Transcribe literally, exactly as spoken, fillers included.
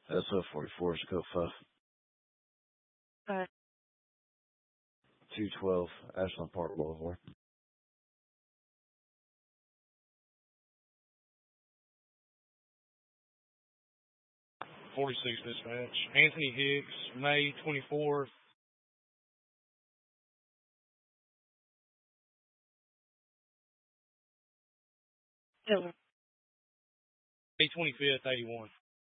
S O forty-four, Scope five. Uh, two twelve, Ashland Park Boulevard. forty-six dispatch. Anthony Hicks, May twenty-fourth. Taylor. May twenty-fifth, eighty-one.